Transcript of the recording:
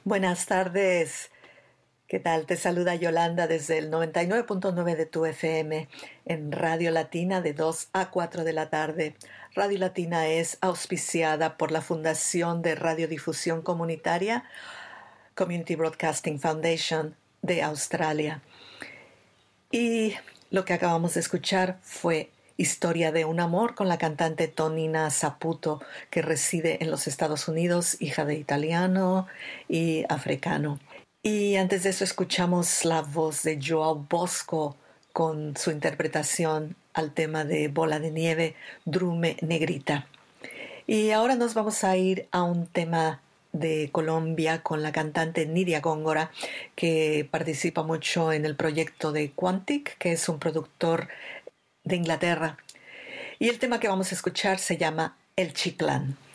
Buenas tardes. ¿Qué tal? Te saluda Yolanda desde el 99.9 de tu FM en Radio Latina de 2 a 4 de la tarde. Radio Latina es auspiciada por la Fundación de Radiodifusión Comunitaria Community Broadcasting Foundation de Australia. Y lo que acabamos de escuchar fue Historia de un amor con la cantante Tonina Saputo, que reside en los Estados Unidos, hija de italiano y africano. Y antes de eso escuchamos la voz de Joao Bosco con su interpretación al tema de Bola de Nieve, Drume Negrita. Y ahora nos vamos a ir a un tema de Colombia con la cantante Nidia Góngora, que participa mucho en el proyecto de Quantic, que es un productor de Inglaterra. Y el tema que vamos a escuchar se llama El Chiclán.